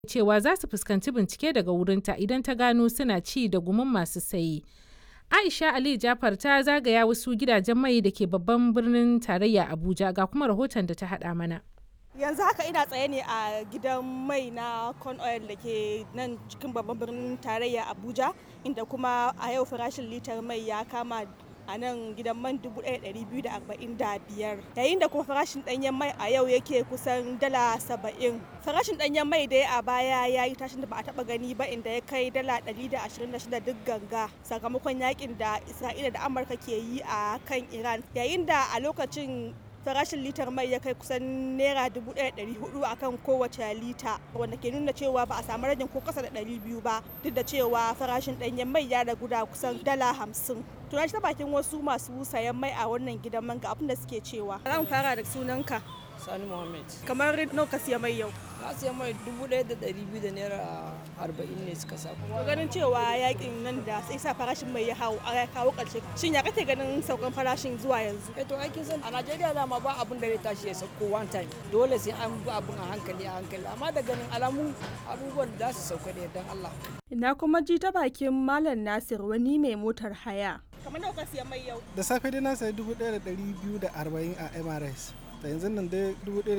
cewa za su fuskanci bincike daga wurinta idan ta gano suna ci da gumin masu saye. Aisha Ali Jafar ta zagaya wasu gidajen mai da ke babban birnin tarayya Abuja, ga kuma rahoton da ta haɗa mana. Yanzu haka ina tsaye ne a gidan mai na Con Oil da ke nan cikin babban birnin tarayya Abuja, inda kuma a yau farashin litar mai ya kama a nan gidan man 1,245, yayin da kuma farashin ɗanyen mai a yau yake kusan dala 70. Farashin ɗanyen mai dai a baya ya yi tashin da ba a taɓa gani ba, inda ya kai dala 126 duk ganga sakamakon yakin da Isra'ila da Amurka ke yi a kan Iran, yayin da a lokacin farashin litar mai ya kai kusan naira 1,400 a kan kowace lita, wanda ke nuna cewa ba a samu ragin ko kasa da 200 ba, duk da cewa farashin ɗanyen mai ya ragu da kusan dala 50. Tuna ta bakin wasu masu sayan mai a wannan gidan man ga abin da suke cewa. Za mu fara da sunanka. Sani Muhammad. Kamar nawa ka siya mai yau? Na siya mai 1,200 da naira 40 ne suka samu. To ganin cewa yakin nan da sai sa farashin mai ya kawo ƙarshe. Shin ya kake ganin saukan farashin zuwa yanzu? To aikin san a Najeriya dama ba abin da zai tashi ya sauko one time. Dole sai an bi abin a hankali. Amma da ganin alamu abubuwan da su sauka da yardan Allah. Ina kuma ji ta bakin Malam Nasir, wani mai motar haya. Kamar nawa ka siya mai yau? Da safe dai na sayi 1,240 a MRS. Da yanzu nan dai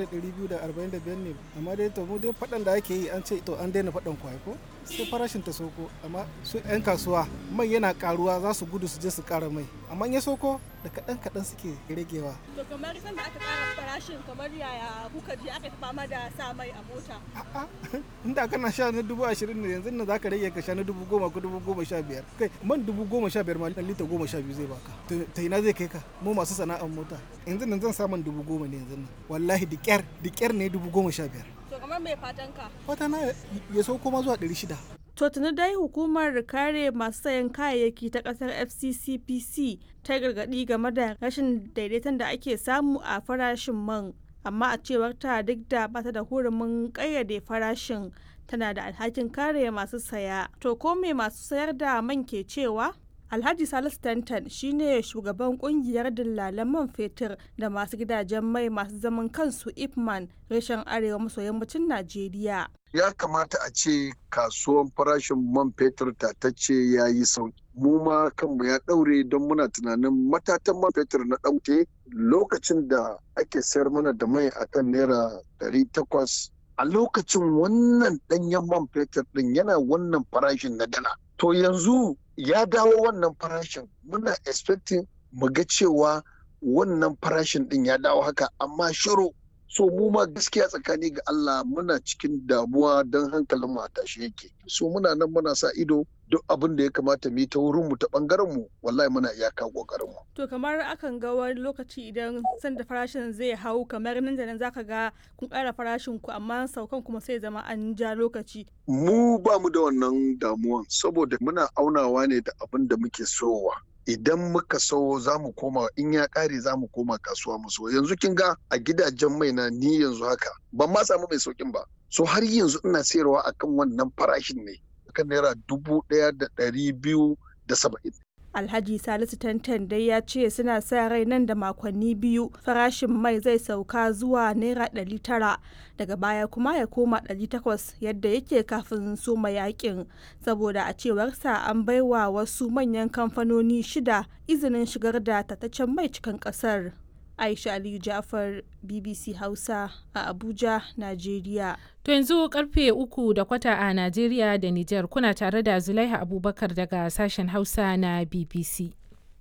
1,245 ne, amma dai to mu dai faɗan da ake yi an ce to an daina faɗan kwai ko sai farashin ta soko, amma su 'yan kasuwa mai yana karuwa za su gudu su je su ƙara mai, amma ya soko da kaɗan suke ragewa. To kamar san da aka ƙara farashin kamar yaya kuka ji aka fama da sa mai a mota? A'a, inda kana sha na 20,000 ne, yanzu nan zaka rage ka sha na 10,000 ko 15,000. Kai man 15,000 ma lita 12 zai baka. Ta ina zai kai ka? Mu masu sana'ar mota. Yanzu nan zan samu 10,000 ne yanzu nan. Wallahi da ƙyar ne 15,000. To kamar mai fatan ka? Fata na ya sauko ma zuwa 600. To tuni dai hukumar kare masu sayan kayayyaki ta kasar FCCPC ta gargaɗi game da rashin daidaiton da ake samu a farashin man, amma a cewar ta duk da bata da hurumin ƙayyade farashin, tana da alhakin kare masu saya. To ko me masu sayar da man ke cewa? Alhaji Salisu Tantan shine shugaban kungiyar dillalan man fetur da masu gidajen mai masu zaman kansu Ipman reshen arewa maso yammacin Najeriya. Ya kamata a ce kasuwan farashin man fetur tatacce ya yi sauki. Mu ma kanmu ya ɗaure don muna tunanin matatan man fetur na ɗauke lokacin da ake sayar mana da mai a kan naira 800. A lokacin wannan ɗanyen man fetur ɗin yana wannan farashin na dala. To yanzu ya dawo wannan farashin, muna expecting mu ga cewa wannan farashin din ya dawo haka, amma shiru. So mu ma gaskiya tsakani ga Allah muna cikin damuwa don hankalin mu a tashi yake. So muna nan muna sa ido duk abin da ya kamata mu yi ta wurin mu ta bangaren mu, wallahi muna iyaka kokarin mu. To kamar akan ga wani lokaci idan sanda farashin zai hau, kamar nan da nan zaka ga kun ƙara farashin ku, amma saukan kuma sai zama an ja lokaci. Mu ba mu da wannan damuwan saboda muna aunawa ne da abin da muke sowa. Idan muka so za mu koma, in ya ƙare za mu koma kasuwa mu so. Yanzu kin ga a gidajen mai na ni yanzu haka ban ma samu mai saukin ba. So har yanzu ina sayarwa akan wannan farashin ne, akan naira 1,270. Alhaji Salisu Tantan dai ya ce suna sa rai nan da makonni biyu farashin mai zai sauka zuwa naira 900, daga baya kuma ya koma 800 yadda yake kafin soma yakin, saboda a cewarsa an baiwa wasu manyan kamfanoni 6 izinin shigar da tataccen mai cikin kasar. Aisha Aliyu Jafar, BBC Hausa a Abuja, Najeriya. To yanzu karfe 3:15 a Najeriya da Nijar, kuna tare da Zulaiha Abubakar daga sashen Hausa na BBC.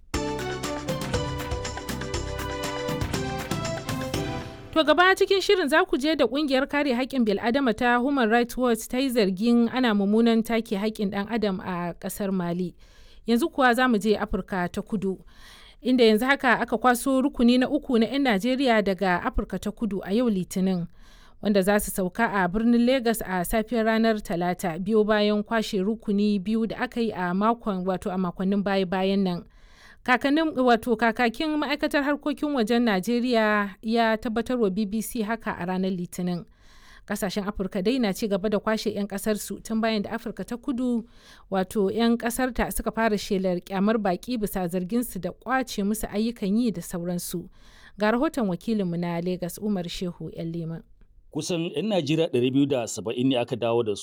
To gaba cikin shirin za ku je da kungiyar kare haƙƙin bil'adama ta Human Rights Watch ta yi zargin ana mummunan take haƙƙin ɗan adam a ƙasar Mali. Yanzu kuwa za mu je Afirka ta Kudu, inda yanzu haka aka kwaso rukuni na 3 na 'yan Najeriya daga Afirka ta Kudu a yau Litinin, wanda za su sauka a birnin Legas a safiyar ranar Talata, biyo bayan kwashe rukuni 2 da aka yi a makonnin baya-bayan nan. Kakakin ma'aikatar harkokin wajen Najeriya ya tabbatar wa BBC haka a ranar Litinin. Kasashen Afirka dai na ci gaba da kwashe 'yan kasarsu tun bayan da Afirka ta Kudu 'yan kasarta suka fara shelar kyamar baki bisa zarginsu da kwace musu ayyukan yi da sauransu. Ga rahoton wakilinmu na Legas Umar Shehu 'yan Liman. Kusan 'yan Najeriya 270 ne aka dawo da su